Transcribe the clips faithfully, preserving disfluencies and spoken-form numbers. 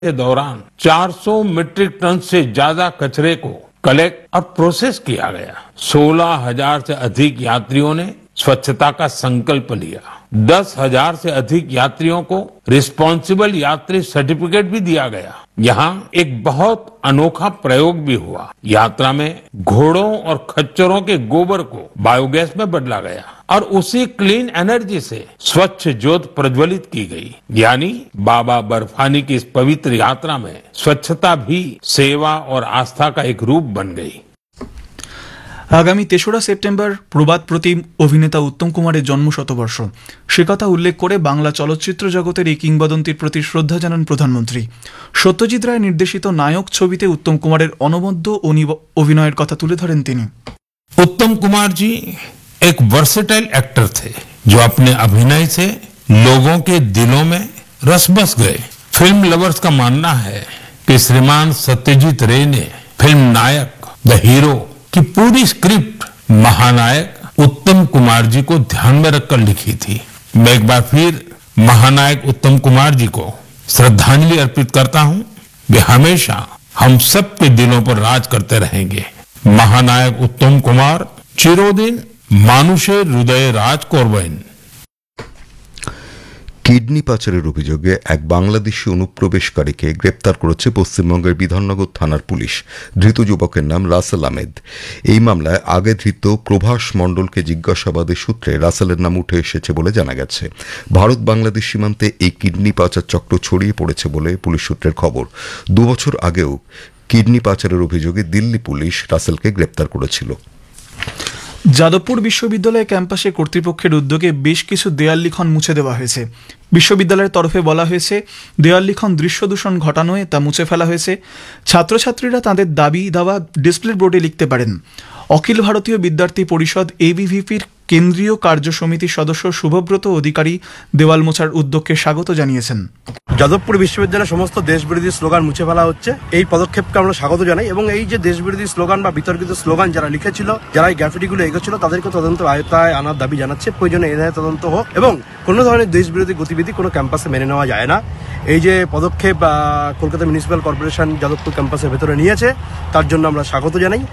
के दौरान चार सौ मीट्रिक टन से ज्यादा कचरे को कलेक्ट और प्रोसेस किया गया। सोलह हजार से अधिक यात्रियों ने स्वच्छता का संकल्प लिया। दस हजार से अधिक यात्रियों को रिस्पॉन्सिबल यात्री सर्टिफिकेट भी दिया गया। यहाँ एक बहुत अनोखा प्रयोग भी हुआ। यात्रा में घोड़ों और खच्चरों के गोबर को बायोगैस में बदला गया और उसी क्लीन एनर्जी से स्वच्छ ज्योत प्रज्वलित की गई। यानी बाबा बर्फानी की इस पवित्र यात्रा में स्वच्छता भी सेवा और आस्था का एक रूप बन गई। আগামী তেসরা সেপ্টেম্বর প্রবাদ প্রতিম অভিনেতা উত্তম কুমারের জন্ম শতবর্ষ। সে কথা উল্লেখ করে বাংলা চলচ্চিত্র জগতের এই কিংবদন্তির প্রতি শ্রদ্ধা জানান প্রধানমন্ত্রী। সত্যজিৎ রায় নির্দেশিত নায়ক ছবিতে উত্তম কুমারের অনবদ্য অভিনয়ের কথা তুলে ধরেন তিনি। उत्तम कुमार जी एक वर्सेटाइल एक्टर थे जो अपने अभिनय से लोगों के दिलों में रस बस गए। फिल्म लवर्स का मानना है कि श्रीमान सत्यजीत रे ने फिल्म नायक द हीरो की पूरी स्क्रिप्ट महानायक उत्तम कुमार जी को ध्यान में रखकर लिखी थी। मैं एक बार फिर महानायक उत्तम कुमार जी को श्रद्धांजलि अर्पित करता हूं। वे हमेशा हम सबके दिलों पर राज करते रहेंगे। महानायक उत्तम कुमार चिरोदिन মানুষের হৃদয়ে রাজ করবেন। কিডনি পাচারের অভিযোগে এক বাংলাদেশি অনুপ্রবেশকারীকে গ্রেপ্তার করেছে পশ্চিমবঙ্গের বিধাননগর থানার পুলিশ। ধৃত যুবকের নাম রাসেল আহমেদ। এই মামলায় আগে ধৃত প্রভাস মণ্ডলকে জিজ্ঞাসাবাদের সূত্রে রাসেলের নাম উঠে এসেছে বলে জানা গেছে। ভারত বাংলাদেশ সীমান্তে এই কিডনি পাচার চক্র ছড়িয়ে পড়েছে বলে পুলিশ সূত্রের খবর। দুবছর আগেও কিডনি পাচারের অভিযোগে দিল্লি পুলিশ রাসেলকে গ্রেপ্তার করেছিল। যাদবপুর বিশ্ববিদ্যালয় ক্যাম্পাসে কর্তৃপক্ষের উদ্যোগে বেশ কিছু দেয়াল লিখন মুছে দেওয়া হয়েছে। বিশ্ববিদ্যালয়ের তরফে বলা হয়েছে, দেয়াল লিখন দৃশ্য দূষণ ঘটানোয় তা মুছে ফেলা হয়েছে। ছাত্রছাত্রীরা তাদের দাবি দাওয়া ডিসপ্লে বোর্ডে লিখতে পারেন। অখিল ভারতীয় বিদ্যার্থী পরিষদ এবিভিপির কেন্দ্রীয় কার্য সমিতির সদস্য শুভব্রত অধিকারী দেওয়াল মোছার উদ্যোগকে স্বাগত জানিয়েছেন। যাদবপুর বিশ্ববিদ্যালয়ের সমস্ত দেশবিরোধী স্লোগান মুছে ফেলা হচ্ছে, এই পদক্ষেপকে আমরা স্বাগত জানাই এবং এই যে দেশবিরোধী স্লোগান বা বিতর্কিত স্লোগান যারা লিখেছিল, যারা এই গ্রাফিটিগুলো এগোচ্ছিল, তাদেরকে তদন্ত আয়তায় আনার দাবি জানাচ্ছে। প্রয়োজনে এনআইএ তদন্ত হোক এবং কোনো ধরনের দেশবিরোধী গতিবিধি কোনো ক্যাম্পাসে মেনে নেওয়া যায় না। এই যে পদক্ষেপ কলকাতা মিউনিসিপ্যাল কর্পোরেশন যাদবপুর ক্যাম্পাসের ভেতরে নিয়েছে, তার জন্য আমরা স্বাগত জানাই।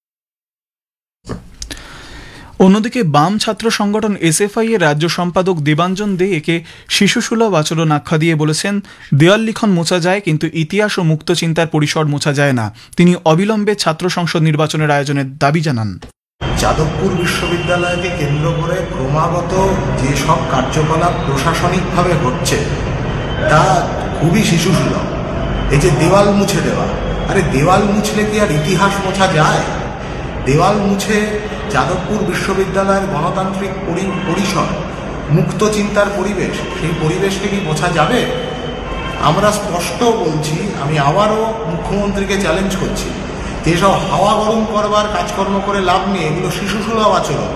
অন্যদিকে বাম ছাত্র সংগঠন এসএফআই এর রাজ্য সম্পাদক দেবাঞ্জন দে একে শিশুসুলভ আচরণ আখ্যা দিয়ে বলেছেন, দেয়াল লিখন মোছা যায় কিন্তু ইতিহাস ও মুক্ত চিন্তার পরিসর মোছা যায় না। তিনি অবিলম্বে ছাত্র সংসদ নির্বাচনের আয়োজনের দাবি জানান। যাদবপুর বিশ্ববিদ্যালয়কে কেন্দ্র করে ক্রমাগত যেসব কার্যকলাপ প্রশাসনিকভাবে হচ্ছে তা খুবই শিশুসুলভ। এই যে দেওয়াল মুছে দেওয়া, আরে দেওয়াল মুছলে কি আর ইতিহাস মোছা যায়? দেওয়াল মুছে যাদবপুর বিশ্ববিদ্যালয়ের গণতান্ত্রিক পরিসর, মুক্ত চিন্তার পরিবেশ, সেই পরিবেশকে কি মোছা যাবে? আমরা স্পষ্ট বলছি, আমি আবারও মুখ্যমন্ত্রীকে চ্যালেঞ্জ করছি, যেসব হাওয়া গরম করবার কাজকর্ম করে লাভ নেই, এগুলো শিশুসুলভ আচরণ।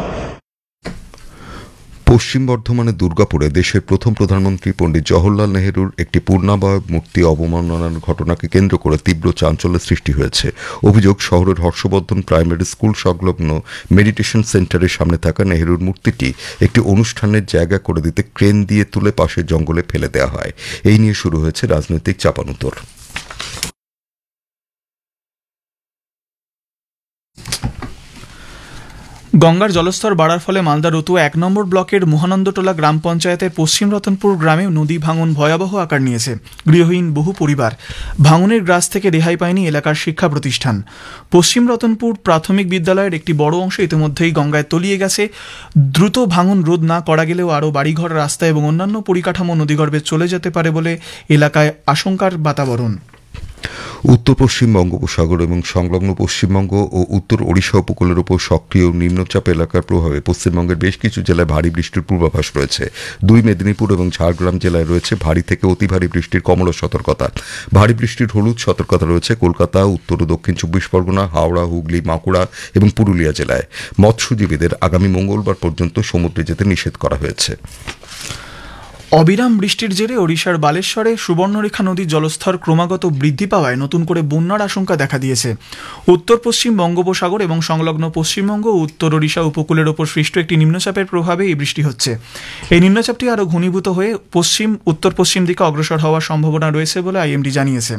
পশ্চিম বর্ধমানের দুর্গাপুরে দেশের প্রথম প্রধানমন্ত্রী পণ্ডিত জওহরলাল নেহরুর একটি পূর্ণাবয়ব মূর্তি অবমাননার ঘটনাকে কেন্দ্র করে তীব্র চাঞ্চল্যের সৃষ্টি হয়েছে। অভিযোগ, শহরের হর্ষবর্ধন প্রাইমারি স্কুল সংলগ্ন মেডিটেশন সেন্টারের সামনে থাকা নেহরুর মূর্তিটি একটি অনুষ্ঠানের জায়গা করে দিতে ক্রেন দিয়ে তুলে পাশের জঙ্গলে ফেলে দেওয়া হয়। এই নিয়ে শুরু হয়েছে রাজনৈতিক চাপানুতোর। গঙ্গার জলস্তর বাড়ার ফলে মালদা রতুয়া এক নম্বর ব্লকের মহানন্দটোলা গ্রাম পঞ্চায়েতের পশ্চিম রতনপুর গ্রামে নদী ভাঙন ভয়াবহ আকার নিয়েছে। গৃহহীন বহু পরিবার, ভাঙনের গ্রাস থেকে রেহাই পায়নি এলাকার শিক্ষা প্রতিষ্ঠান। পশ্চিম রতনপুর প্রাথমিক বিদ্যালয়ের একটি বড় অংশ ইতিমধ্যেই গঙ্গায় তলিয়ে গেছে। দ্রুত ভাঙন রোধ না করা গেলেও আরও বাড়িঘর, রাস্তা এবং অন্যান্য পরিকাঠামো নদীগর্ভে চলে যেতে পারে বলে এলাকায় আশঙ্কার বাতাবরণ। উত্তর পশ্চিম বঙ্গোপসাগর এবং সংলগ্ন পশ্চিমবঙ্গ ও উত্তর ওড়িশা উপকূলের উপর সক্রিয় নিম্নচাপ এলাকার প্রভাবে পশ্চিমবঙ্গের বেশ কিছু জেলায় ভারী বৃষ্টির পূর্বাভাস রয়েছে। দুই মেদিনীপুর এবং ঝাড়গ্রাম জেলায় রয়েছে ভারী থেকে অতি ভারী বৃষ্টির কমলা সতর্কতা। ভারী বৃষ্টির হলুদ সতর্কতা রয়েছে কলকাতা, উত্তর ও দক্ষিণ চব্বিশ পরগনা, হাওড়া, হুগলি, বাঁকুড়া এবং পুরুলিয়া জেলায়। মৎস্যজীবীদের আগামী মঙ্গলবার পর্যন্ত সমুদ্রে যেতে নিষেধ করা হয়েছে। অবিরাম বৃষ্টির জেরে ওড়িশার বালেশ্বরে সুবর্ণরেখা নদীর জলস্তর ক্রমাগত বৃদ্ধি পাওয়ায় নতুন করে বন্যার আশঙ্কা দেখা দিয়েছে। উত্তর পশ্চিম বঙ্গোপসাগর এবং সংলগ্ন পশ্চিমবঙ্গ ও উত্তর ওড়িশা উপকূলের ওপর সৃষ্ট একটি নিম্নচাপের প্রভাবে এই বৃষ্টি হচ্ছে। এই নিম্নচাপটি আরও ঘনীভূত হয়ে পশ্চিম উত্তর পশ্চিম দিকে অগ্রসর হওয়ার সম্ভাবনা রয়েছে বলে আইএমডি জানিয়েছে।